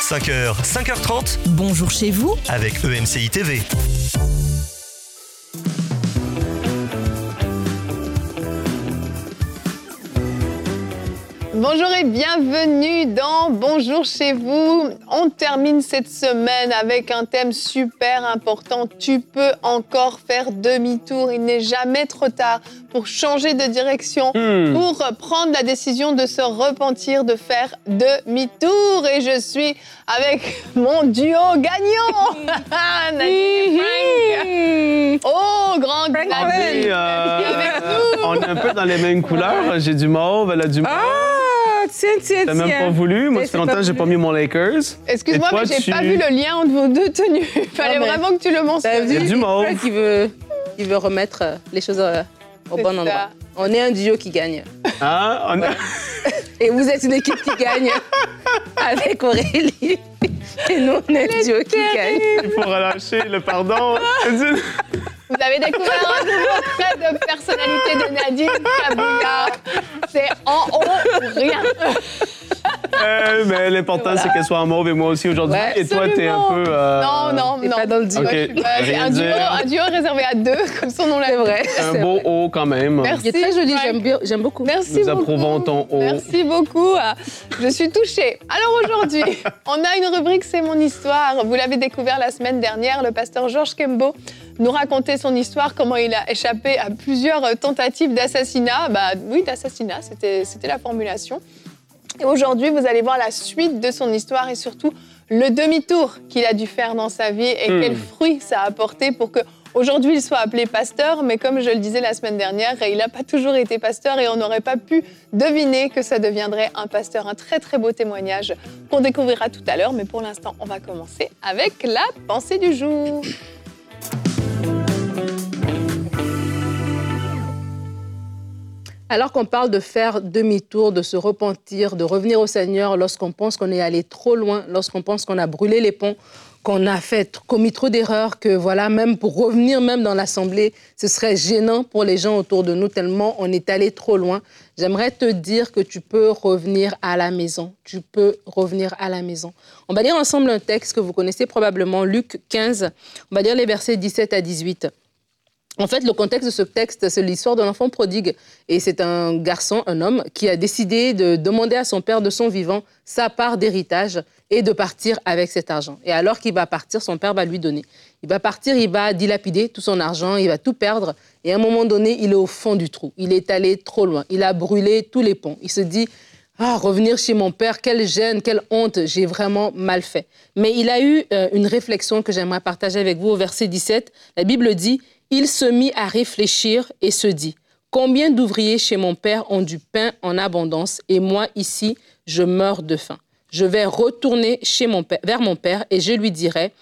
5h, 5h30. Bonjour chez vous Avec EMCI TV. Bonjour et bienvenue dans Bonjour chez vous. On termine cette semaine avec un thème super important. Tu peux encore faire demi-tour. Il n'est jamais trop tard pour changer de direction, pour prendre la décision de se repentir, de faire demi-tour. Et je suis avec mon duo gagnant, Nadine et Frank. Oh, grand Nadine, avec nous. On est un peu dans les mêmes couleurs. J'ai du mauve, elle a du mauve. Tiens. T'as même pas voulu. Moi, ça fait longtemps que j'ai pas mis mon Lakers. Excuse-moi, mais j'ai pas vu le lien entre vos deux tenues. Il fallait vraiment que tu le mentionnes. Il y a du mauve. Il veut remettre les choses au bon endroit. On est un duo qui gagne. Ah, Et vous êtes une équipe qui gagne avec Aurélie. Et nous, on est un duo qui gagne. Il faut relâcher le pardon. Vous avez découvert un nouveau trait de personnalité de Nadine Cabouillard. C'est en haut ou rien. Mais l'important, c'est qu'elle soit en mauve et moi aussi aujourd'hui. Ouais, et toi, t'es un peu... Non. Pas dans le duo. Okay. C'est un duo réservé à deux, comme son nom l'indique. C'est vrai. Un beau haut quand même. Merci. Il est très joli, Frank. j'aime beaucoup. Merci Nous beaucoup. approuvons ton haut. Merci beaucoup. Je suis touchée. Alors aujourd'hui, on a une rubrique C'est mon histoire. Vous l'avez découvert la semaine dernière. Le pasteur Georges Kembo nous racontait son histoire, comment il a échappé à plusieurs tentatives d'assassinat. Oui, d'assassinat, c'était la formulation. Et aujourd'hui, vous allez voir la suite de son histoire et surtout le demi-tour qu'il a dû faire dans sa vie et quels fruits ça a apporté pour que aujourd'hui il soit appelé pasteur. Mais comme je le disais la semaine dernière, il n'a pas toujours été pasteur et on n'aurait pas pu deviner que ça deviendrait un pasteur. Un très très beau témoignage qu'on découvrira tout à l'heure. Mais pour l'instant, on va commencer avec la pensée du jour. Alors qu'on parle de faire demi-tour, de se repentir, de revenir au Seigneur lorsqu'on pense qu'on est allé trop loin, lorsqu'on pense qu'on a brûlé les ponts, qu'on a commis trop d'erreurs, que voilà, même pour revenir même dans l'Assemblée, ce serait gênant pour les gens autour de nous tellement on est allé trop loin. J'aimerais te dire que tu peux revenir à la maison. Tu peux revenir à la maison. On va lire ensemble un texte que vous connaissez probablement, Luc 15. On va lire les versets 17 à 18. En fait, le contexte de ce texte, c'est l'histoire de l'enfant prodigue. Et c'est un garçon, un homme, qui a décidé de demander à son père de son vivant sa part d'héritage et de partir avec cet argent. Et alors qu'il va partir, son père va lui donner. Il va partir, il va dilapider tout son argent, il va tout perdre. Et à un moment donné, il est au fond du trou. Il est allé trop loin. Il a brûlé tous les ponts. Il se dit... revenir chez mon père, quelle gêne, quelle honte, j'ai vraiment mal fait. Mais il a eu une réflexion que j'aimerais partager avec vous au verset 17. La Bible dit, « Il se mit à réfléchir et se dit, « Combien d'ouvriers chez mon père ont du pain en abondance et moi, ici, je meurs de faim. Je vais retourner vers mon père et je lui dirai,